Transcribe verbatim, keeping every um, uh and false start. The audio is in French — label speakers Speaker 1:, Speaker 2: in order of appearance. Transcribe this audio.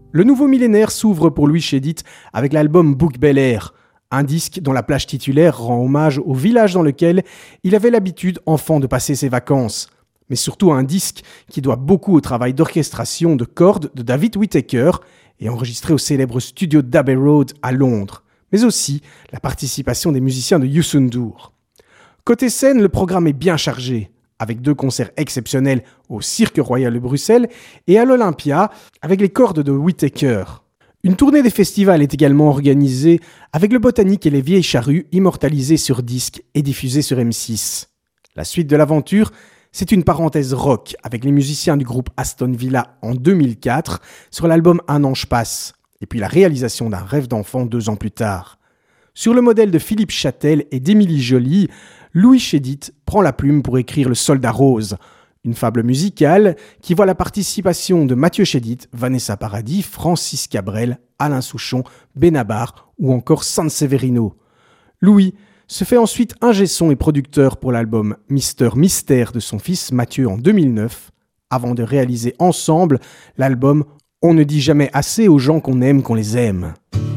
Speaker 1: Le nouveau millénaire s'ouvre pour Louis Chédid avec l'album Bouk Bel Air, un disque dont la plage titulaire rend hommage au village dans lequel il avait l'habitude, enfant, de passer ses vacances. Mais surtout un disque qui doit beaucoup au travail d'orchestration de cordes de David Whittaker et enregistré au célèbre studio d'Abbey Road à Londres, mais aussi la participation des musiciens de Youssou N'Dour. Côté scène, le programme est bien chargé, avec deux concerts exceptionnels au Cirque Royal de Bruxelles et à l'Olympia avec les cordes de Whittaker. Une tournée des festivals est également organisée avec le Botanique et les Vieilles Charrues immortalisées sur disque et diffusées sur M six. La suite de l'aventure, c'est une parenthèse rock avec les musiciens du groupe Aston Villa en deux mille quatre sur l'album Un ange passe, et puis la réalisation d'un rêve d'enfant deux ans plus tard. Sur le modèle de Philippe Châtel et d'Émilie Joly, Louis Chédid prend la plume pour écrire Le Soldat Rose, une fable musicale qui voit la participation de Mathieu Chédid, Vanessa Paradis, Francis Cabrel, Alain Souchon, Benabar ou encore Sanseverino. Louis se fait ensuite ingé son et producteur pour l'album Mister Mystère de son fils Mathieu en deux mille neuf, avant de réaliser ensemble l'album On ne dit jamais assez aux gens qu'on aime qu'on les aime.